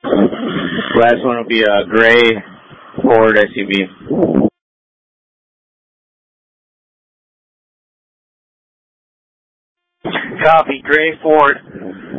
Last one will be a gray Ford SUV. Copy, gray Ford.